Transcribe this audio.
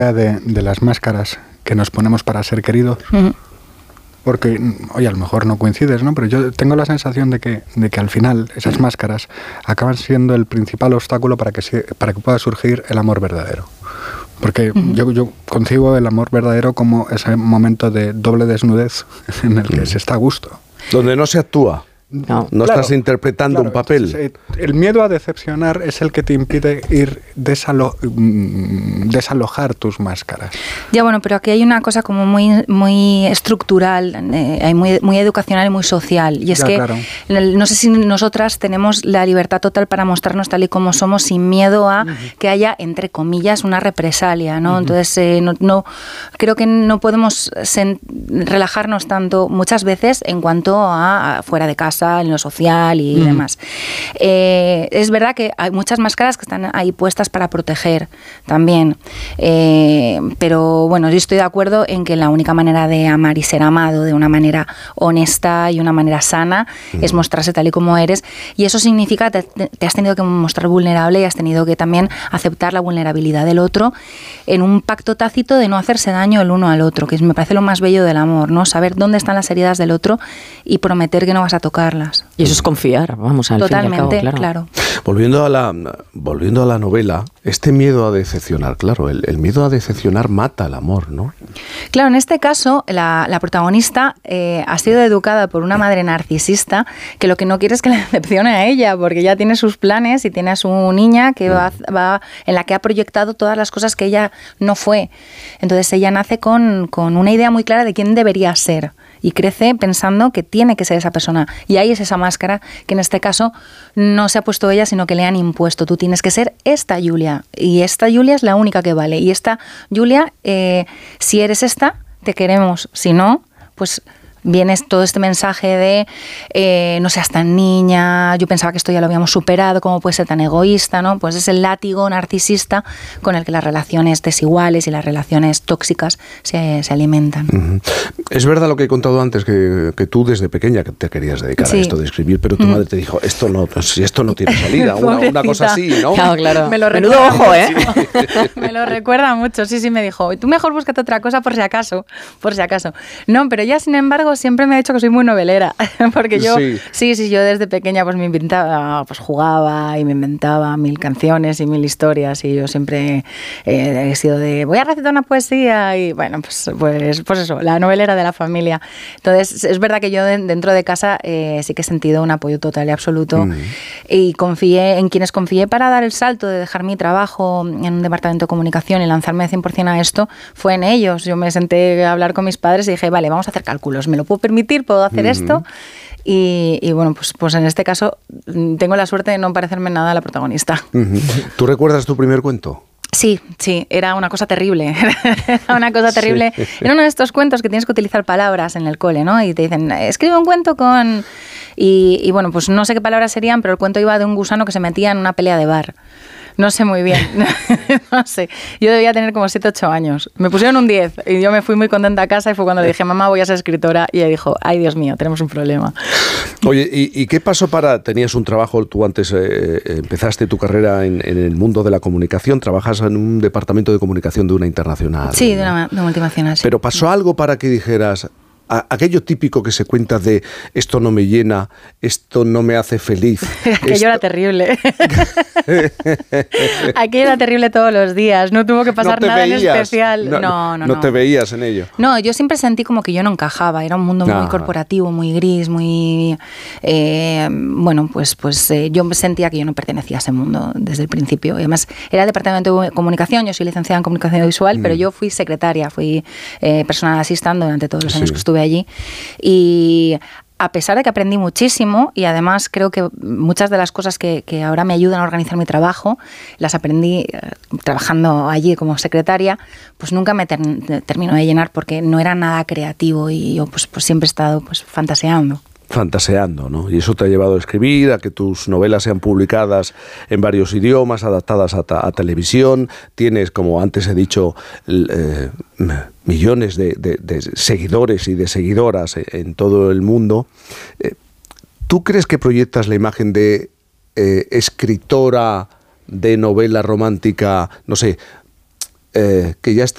de las máscaras que nos ponemos para ser queridos. Porque, oye, a lo mejor no coincides, ¿no? Pero yo tengo la sensación de que al final esas máscaras acaban siendo el principal obstáculo para que pueda surgir el amor verdadero. Porque yo concibo el amor verdadero como ese momento de doble desnudez en el que se está a gusto. Donde no se actúa. No claro, estás interpretando un papel. Entonces, el miedo a decepcionar es el que te impide ir desalojar tus máscaras. Ya, bueno, pero aquí hay una cosa como muy estructural, muy educacional y muy social. Y es ya, que claro, no sé si nosotras tenemos la libertad total para mostrarnos tal y como somos sin miedo a que haya, entre comillas, una represalia, ¿no? Entonces, no creo que no podemos relajarnos tanto muchas veces en cuanto a fuera de casa, en lo social y demás. Es verdad que hay muchas máscaras que están ahí puestas para proteger también, pero bueno, yo estoy de acuerdo en que la única manera de amar y ser amado de una manera honesta y una manera sana es mostrarse tal y como eres, y eso significa que te has tenido que mostrar vulnerable y has tenido que también aceptar la vulnerabilidad del otro en un pacto tácito de no hacerse daño el uno al otro, que me parece lo más bello del amor, ¿no? Saber dónde están las heridas del otro y prometer que no vas a tocarlas. Y eso es confiar, vamos, al totalmente, fin y al cabo, claro. Volviendo a la novela, este miedo a decepcionar, claro, el miedo a decepcionar mata el amor, ¿no? Claro, en este caso, la protagonista ha sido educada por una madre narcisista que lo que no quiere es que le decepcione a ella, porque ya tiene sus planes y tiene a su niña que va en la que ha proyectado todas las cosas que ella no fue. Entonces ella nace con una idea muy clara de quién debería ser. Y crece pensando que tiene que ser esa persona. Y ahí es esa máscara que en este caso no se ha puesto ella, sino que le han impuesto. Tú tienes que ser esta Julia. Y esta Julia es la única que vale. Y esta Julia, si eres esta, te queremos. Si no, pues viene todo este mensaje de no seas tan niña, yo pensaba que esto ya lo habíamos superado, ¿cómo puedes ser tan egoísta? ¿No? Pues es el látigo narcisista con el que las relaciones desiguales y las relaciones tóxicas se alimentan. Es verdad lo que he contado antes, que tú desde pequeña te querías dedicar a esto de escribir, pero tu madre te dijo, esto no tiene salida, una cosa así, ¿no? Claro. Me lo menudo ojo, ¿eh? Me lo recuerda mucho, sí, me dijo, tú mejor búscate otra cosa por si acaso. No, pero ya sin embargo siempre me ha dicho que soy muy novelera, porque yo, yo desde pequeña pues me inventaba, pues jugaba y me inventaba 1000 canciones y 1000 historias, y yo siempre he sido de, voy a recitar una poesía, y bueno, pues eso, la novelera de la familia. Entonces es verdad que yo dentro de casa sí que he sentido un apoyo total y absoluto, y confié en quienes confié para dar el salto de dejar mi trabajo en un departamento de comunicación y lanzarme de 100% a esto, fue en ellos. Yo me senté a hablar con mis padres y dije, vale, vamos a hacer cálculos, me lo puedo permitir, puedo hacer esto, y bueno, pues en este caso tengo la suerte de no parecerme nada a la protagonista. ¿Tú recuerdas tu primer cuento? Sí, era una cosa terrible. Era uno de estos cuentos que tienes que utilizar palabras en el cole, ¿no? Y te dicen, escribe un cuento con... Y bueno, pues no sé qué palabras serían, pero el cuento iba de un gusano que se metía en una pelea de bar. No sé muy bien, no sé. Yo debía tener como 7, 8 años. Me pusieron un 10 y yo me fui muy contenta a casa, y fue cuando le dije, mamá, voy a ser escritora, y ella dijo, ay, Dios mío, tenemos un problema. Oye, ¿y qué pasó tenías un trabajo, tú antes empezaste tu carrera en el mundo de la comunicación, trabajas en un departamento de comunicación de una internacional? Sí, de una multinacional, sí. ¿Pero pasó algo para que dijeras... aquello típico que se cuenta de esto no me llena, esto no me hace feliz? Aquello era terrible. Aquello era terrible todos los días. No tuvo que pasar nada en especial. No. No te veías en ello. No, yo siempre sentí como que yo no encajaba. Era un mundo muy corporativo, muy gris, muy... yo sentía que yo no pertenecía a ese mundo desde el principio. Y además, era el departamento de comunicación. Yo soy licenciada en comunicación visual, pero yo fui secretaria, fui personal assistant durante todos los años que estuve allí, y a pesar de que aprendí muchísimo, y además creo que muchas de las cosas que ahora me ayudan a organizar mi trabajo las aprendí trabajando allí como secretaria, pues nunca me terminó de llenar, porque no era nada creativo, y yo pues siempre he estado pues fantaseando, ¿no? Y eso te ha llevado a escribir, a que tus novelas sean publicadas en varios idiomas, adaptadas a televisión. Tienes, como antes he dicho, millones de seguidores y de seguidoras en todo el mundo. ¿Tú crees que proyectas la imagen de escritora de novela romántica, no sé, que ya